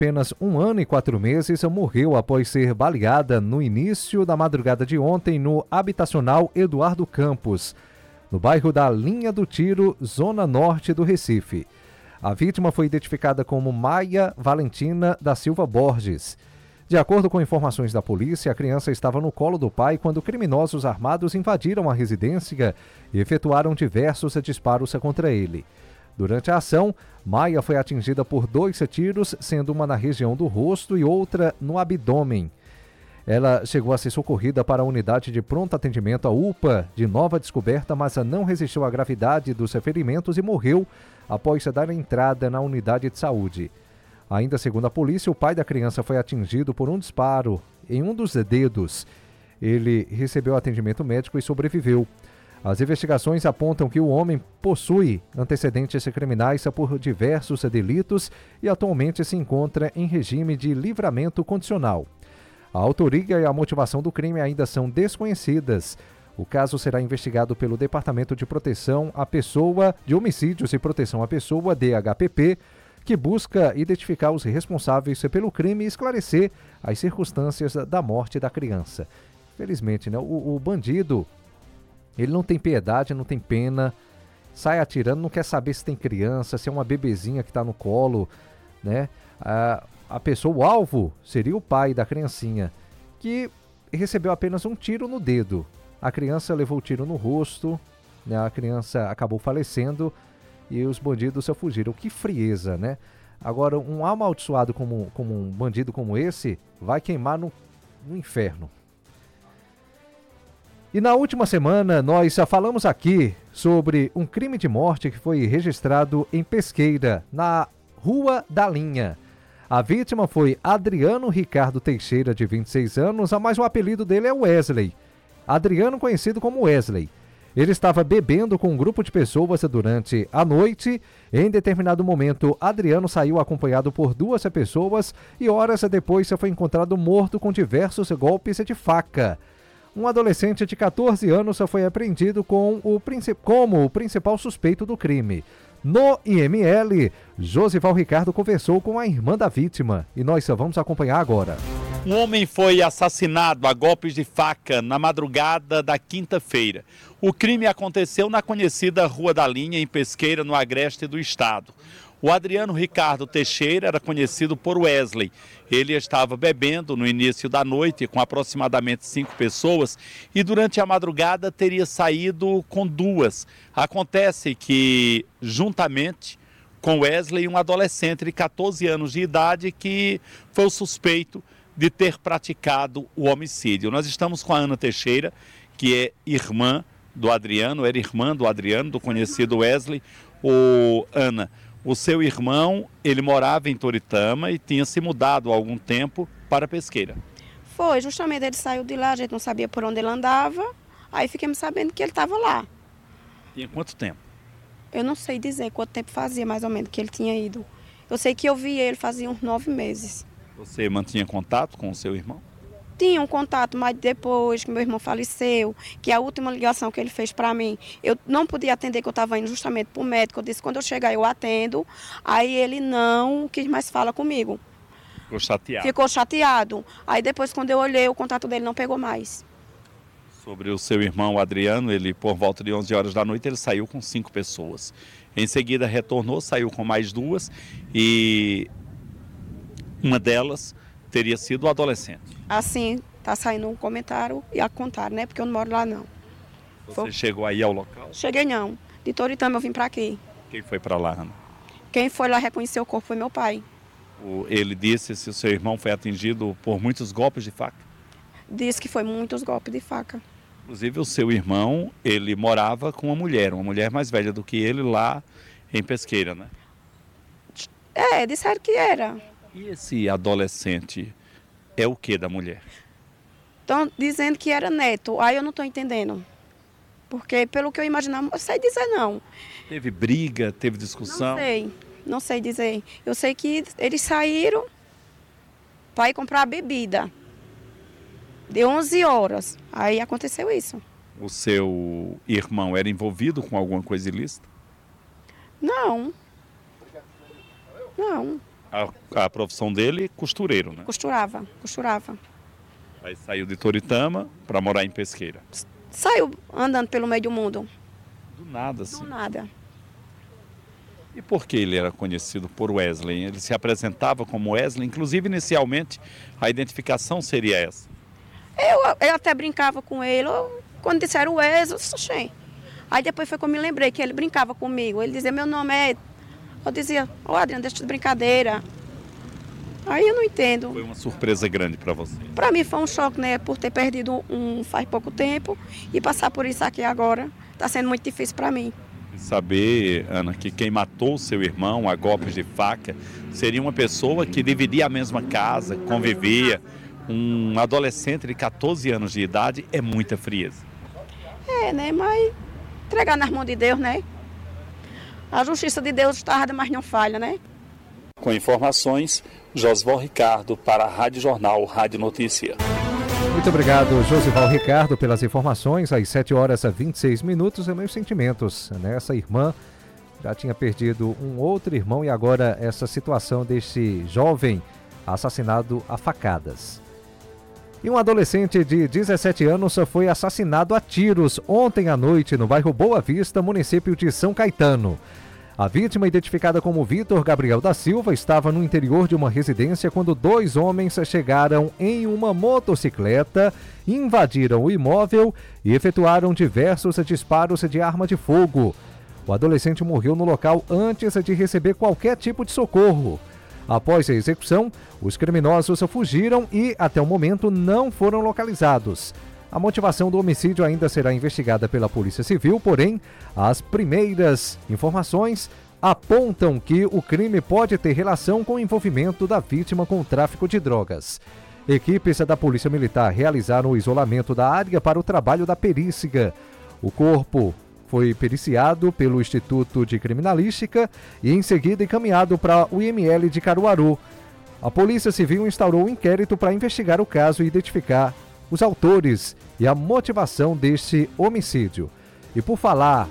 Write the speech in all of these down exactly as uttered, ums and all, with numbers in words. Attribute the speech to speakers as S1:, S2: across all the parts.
S1: apenas um ano e quatro meses, morreu após ser baleada no início da madrugada de ontem no habitacional Eduardo Campos, no bairro da Linha do Tiro, zona norte do Recife. A vítima foi identificada como Maia Valentina da Silva Borges. De acordo com informações da polícia, a criança estava no colo do pai quando criminosos armados invadiram a residência e efetuaram diversos disparos contra ele. Durante a ação, Maia foi atingida por dois tiros, sendo uma na região do rosto e outra no abdômen. Ela chegou a ser socorrida para a unidade de pronto atendimento, a U P A, de Nova Descoberta, mas não resistiu à gravidade dos ferimentos e morreu após dar entrada na unidade de saúde. Ainda segundo a polícia, o pai da criança foi atingido por um disparo em um dos dedos. Ele recebeu atendimento médico e sobreviveu. As investigações apontam que o homem possui antecedentes criminais por diversos delitos e atualmente se encontra em regime de livramento condicional. A autoria e a motivação do crime ainda são desconhecidas. O caso será investigado pelo Departamento de Proteção à Pessoa, de Homicídios e Proteção à Pessoa, D H P P, que busca identificar os responsáveis pelo crime e esclarecer as circunstâncias da morte da criança. Felizmente, né, o, o bandido, ele não tem piedade, não tem pena, sai atirando, não quer saber se tem criança, se é uma bebezinha que está no colo, né? A, a pessoa, o alvo, seria o pai da criancinha, que recebeu apenas um tiro no dedo. A criança levou o tiro no rosto, né? A criança acabou falecendo e os bandidos só fugiram. Que frieza, né? Agora, um amaldiçoado como, como um bandido como esse vai queimar no, no inferno. E na última semana, nós já falamos aqui sobre um crime de morte que foi registrado em Pesqueira, na Rua da Linha. A vítima foi Adriano Ricardo Teixeira, de vinte e seis anos, mas o apelido dele é Wesley. Adriano, conhecido como Wesley. Ele estava bebendo com um grupo de pessoas durante a noite. Em determinado momento, Adriano saiu acompanhado por duas pessoas e horas depois foi encontrado morto com diversos golpes de faca. Um adolescente de catorze anos foi apreendido com o, como o principal suspeito do crime. No I M L, Josival Ricardo conversou com a irmã da vítima e nós só vamos acompanhar agora.
S2: Um homem foi assassinado a golpes de faca na madrugada da quinta-feira. O crime aconteceu na conhecida Rua da Linha, em Pesqueira, no agreste do estado. O Adriano Ricardo Teixeira era conhecido por Wesley. Ele estava bebendo no início da noite com aproximadamente cinco pessoas e durante a madrugada teria saído com duas. Acontece que, juntamente com Wesley, um adolescente de catorze anos de idade que foi o suspeito de ter praticado o homicídio. Nós estamos com a Ana Teixeira, que é irmã do Adriano, era irmã do Adriano, do conhecido Wesley. O Ana, o seu irmão, ele morava em Toritama e tinha se mudado há algum tempo para Pesqueira.
S3: Foi, justamente ele saiu de lá, a gente não sabia por onde ele andava, aí fiquemos sabendo que ele estava lá.
S2: Tinha quanto tempo?
S3: Eu não sei dizer quanto tempo fazia mais ou menos que ele tinha ido. Eu sei que eu vi ele fazia uns nove meses.
S2: Você mantinha contato com o seu irmão?
S3: Tinha um contato, mas depois que meu irmão faleceu, que a última ligação que ele fez para mim, eu não podia atender, que eu estava indo justamente para o médico. Eu disse, quando eu chegar eu atendo. Aí ele não quis mais falar comigo.
S2: Ficou chateado?
S3: Ficou chateado. Aí depois, quando eu olhei, o contato dele não pegou mais.
S2: Sobre o seu irmão Adriano, ele por volta de onze horas da noite, ele saiu com cinco pessoas. Em seguida retornou, saiu com mais duas e uma delas teria sido o adolescente.
S3: Assim, tá saindo um comentário e a contar, né? Porque eu não moro lá, não.
S2: Você
S3: foi...
S2: chegou aí ao local?
S3: Cheguei não. De Toritama eu vim para aqui.
S2: Quem foi para lá, Ana?
S3: Quem foi lá reconhecer o corpo foi meu pai.
S2: O, ele disse se o seu irmão foi atingido por muitos golpes de faca?
S3: Disse que foi muitos golpes de faca.
S2: Inclusive o seu irmão, ele morava com uma mulher, uma mulher mais velha do que ele lá em Pesqueira, né?
S3: É, disseram que era.
S2: E esse adolescente é o que da mulher?
S3: Estão dizendo que era neto, aí eu não estou entendendo. Porque pelo que eu imaginava, eu sei dizer não.
S2: Teve briga, teve discussão?
S3: Não sei, não sei dizer. Eu sei que eles saíram para ir comprar bebida. Deu onze horas, aí aconteceu isso.
S2: O seu irmão era envolvido com alguma coisa ilícita?
S3: Não. Não.
S2: A, a profissão dele, costureiro, né?
S3: Costurava, costurava.
S2: Aí saiu de Toritama para morar em Pesqueira.
S3: Saiu andando pelo meio do mundo.
S2: Do nada, assim.
S3: Do nada.
S2: E por que ele era conhecido por Wesley? Ele se apresentava como Wesley, inclusive inicialmente a identificação seria essa.
S3: Eu, eu até brincava com ele, eu, quando disseram Wesley, eu disse, aí depois foi que eu me lembrei que ele brincava comigo. Ele dizia, meu nome é... Eu dizia, ô oh, Adriano, deixa de brincadeira. Aí eu não entendo.
S2: Foi uma surpresa grande para você?
S3: Para mim foi um choque, né? Por ter perdido um faz pouco tempo e passar por isso aqui agora. Está sendo muito difícil para mim.
S2: E saber, Ana, que quem matou seu irmão a golpes de faca seria uma pessoa que dividia a mesma casa, convivia. Um adolescente de quatorze anos de idade é muita frieza.
S3: É, né? Mas entregar nas mãos de Deus, né? A justiça de Deus tarda, mas não falha, né?
S2: Com informações, Josival Ricardo para a Rádio Jornal Rádio Notícia.
S1: Muito obrigado, Josival Ricardo, pelas informações. Às sete horas e vinte e seis minutos, e meus sentimentos. Né? Essa irmã já tinha perdido um outro irmão e agora essa situação deste jovem assassinado a facadas. E um adolescente de dezessete anos foi assassinado a tiros ontem à noite no bairro Boa Vista, município de São Caetano. A vítima, identificada como Vitor Gabriel da Silva, estava no interior de uma residência quando dois homens chegaram em uma motocicleta, invadiram o imóvel e efetuaram diversos disparos de arma de fogo. O adolescente morreu no local antes de receber qualquer tipo de socorro. Após a execução, os criminosos fugiram e, até o momento, não foram localizados. A motivação do homicídio ainda será investigada pela Polícia Civil, porém, as primeiras informações apontam que o crime pode ter relação com o envolvimento da vítima com o tráfico de drogas. Equipes da Polícia Militar realizaram o isolamento da área para o trabalho da perícia. O corpo foi periciado pelo Instituto de Criminalística e em seguida encaminhado para o I M L de Caruaru. A Polícia Civil instaurou um inquérito para investigar o caso e identificar os autores e a motivação deste homicídio. E por falar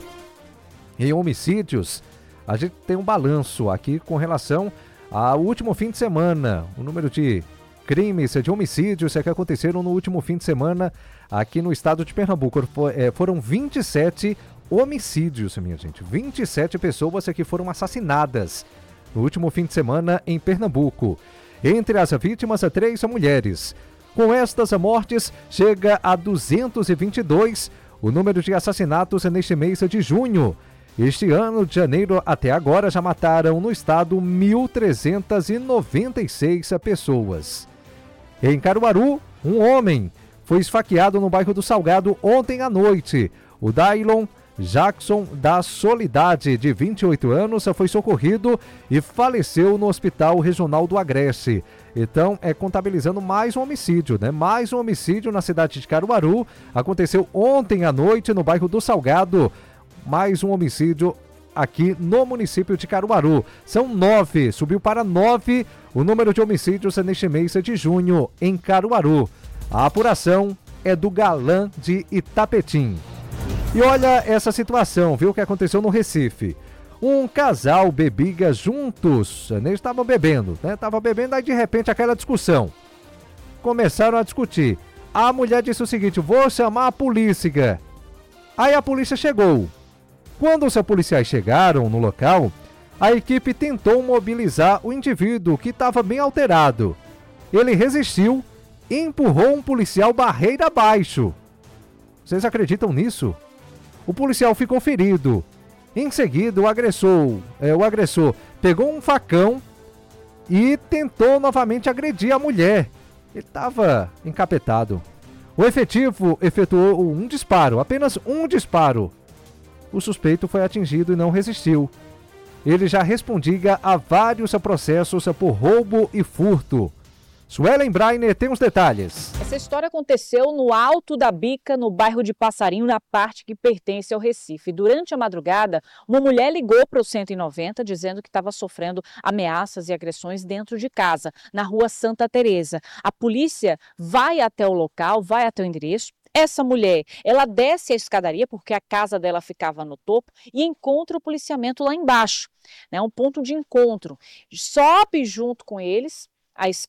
S1: em homicídios, a gente tem um balanço aqui com relação ao último fim de semana. O número de crimes de homicídios que aconteceram no último fim de semana aqui no estado de Pernambuco. Foram vinte e sete homicídios, minha gente. vinte e sete pessoas que foram assassinadas no último fim de semana em Pernambuco. Entre as vítimas, três são mulheres. Com estas mortes, chega a duzentos e vinte e dois o número de assassinatos neste mês de junho. Este ano, de janeiro até agora, já mataram no estado mil trezentas e noventa e seis pessoas. Em Caruaru, um homem foi esfaqueado no bairro do Salgado ontem à noite. O Dailon Jackson da Solidade, de vinte e oito anos, foi socorrido e faleceu no Hospital Regional do Agreste. Então, é contabilizando mais um homicídio, né? Mais um homicídio na cidade de Caruaru. Aconteceu ontem à noite no bairro do Salgado. Mais um homicídio aqui no município de Caruaru. São nove, subiu para nove o número de homicídios neste mês de junho em Caruaru. A apuração é do Galã de Itapetim. E olha essa situação, viu, que aconteceu no Recife. Um casal bebia juntos, eles estavam bebendo, né? Estavam bebendo, aí de repente aquela discussão. Começaram a discutir. A mulher disse o seguinte, vou chamar a polícia. Aí a polícia chegou. Quando os policiais chegaram no local, a equipe tentou mobilizar o indivíduo que estava bem alterado. Ele resistiu e empurrou um policial barreira abaixo. Vocês acreditam nisso? O policial ficou ferido. Em seguida, o agressor, é, o agressor pegou um facão e tentou novamente agredir a mulher. Ele estava encapetado. O efetivo efetuou um disparo, apenas um disparo. O suspeito foi atingido e não resistiu. Ele já respondia a vários processos por roubo e furto. Suelen Brainer tem os detalhes.
S4: Essa história aconteceu no Alto da Bica, no bairro de Passarinho, na parte que pertence ao Recife. Durante a madrugada, uma mulher ligou para o cento e noventa dizendo que estava sofrendo ameaças e agressões dentro de casa, na rua Santa Teresa. A polícia vai até o local, vai até o endereço, Essa mulher, ela desce a escadaria, porque a casa dela ficava no topo, e encontra o policiamento lá embaixo, né, um ponto de encontro. Sobe junto com eles a escada,